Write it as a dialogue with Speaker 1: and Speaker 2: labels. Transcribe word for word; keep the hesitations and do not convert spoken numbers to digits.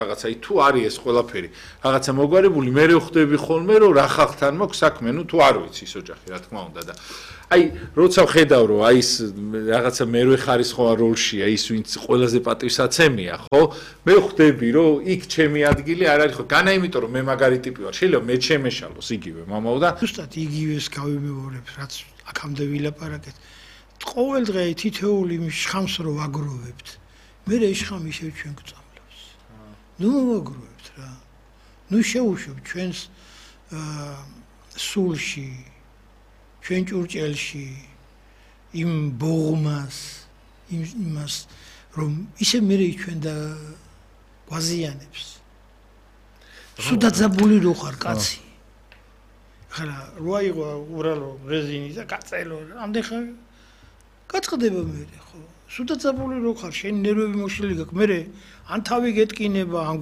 Speaker 1: რაღაცა თუ არის ეს ყველაფერი რაღაცა მოგვარებული მე ვხვდები ხოლმე რომ რა ხალხთან მოქვს საქმე ნუ თუ არ ვიცი ის ოჯახი რა თქმა უნდა და აი როცა ხედავ რომ აი ეს რაღაცა მერვე ხარისხოვან როლშია ის ვინც ყველაზე პატივსაცემია ხო მე ვხვდები რომ იქ ჩემი ადგილი არ არის ხო განა იმიტომ რომ მე მაგარი ტიპი ვარ შეიძლება მე ჩემეშალოს იგივე მამაო და
Speaker 2: ზუსტად იგივეს გავიმეორებ რაც აქამდე ვილაპარაკეთ ყოველდღე თითოეული შხამს რო ვაგროვებთ მე რა შხამი ისევ ჩვენ გვწამლავს ნუ მოვაგროვებთ რა ნუ შევუშვებ ჩვენს სულში ჩვენ ჭურჭელში იმ ბოღმას იმ იმას რომ ისე მე ჩვენ და გვაზიანებს სუდაძაბული რო ხარ კაცი ხარა რო აიღო ურალო რეზინი და გაწელო ამდენ ხარ გაწყდება მე ხო სუდაძაბული რო ხარ შენ ნერვები მოშლილი გაქვს მე ან თავი გეტკინება ან